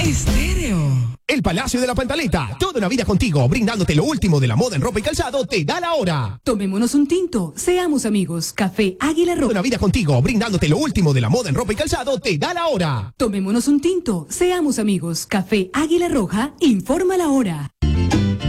Estéreo. El Palacio de la Pantaleta, toda una vida contigo, brindándote lo último de la moda en ropa y calzado, te da la hora. Tomémonos un tinto, seamos amigos. Café Águila Roja. Toda una vida contigo, brindándote lo último de la moda en ropa y calzado, te da la hora. Tomémonos un tinto, seamos amigos. Café Águila Roja, informa la hora.